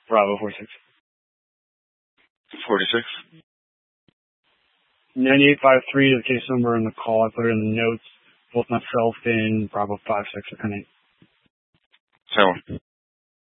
Bravo 46. 46. 9853 is the case number in the call. I put it in the notes. Both myself and Bravo 56 and 8. 10-1.